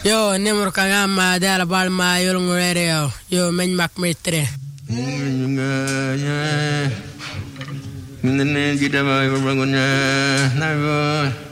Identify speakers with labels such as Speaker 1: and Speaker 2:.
Speaker 1: Yo, numero kagama della balma yolong radio. Yo, men mak metre.
Speaker 2: Kita mau bangunnya,